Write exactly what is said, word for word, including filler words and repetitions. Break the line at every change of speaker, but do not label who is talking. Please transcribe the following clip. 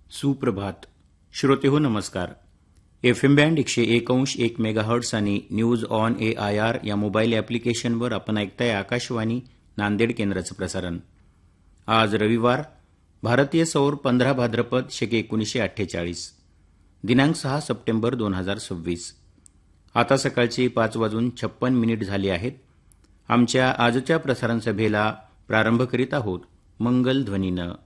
सुप्रभात. श्रोते हो नमस्कार. एफ एम बँड एकशे एक अंश एक मेगाहर्ट्स आणि news on A I R या मोबाईल ॲप्लिकेशनवर आपण ऐकताय आकाशवाणी नांदेड केंद्राचं प्रसारण. आज रविवार, भारतीय सौर पंधरा भाद्रपद शके एकोणीसशे अठ्ठेचाळीस, दिनांक सहा सप्टेंबर दोन हजार सव्वीस. आता सकाळचे पाच वाजून छप्पन मिनिट झाले आहेत. आमच्या आजच्या प्रसारण सभेला प्रारंभ करीत आहोत मंगल ध्वनीनं.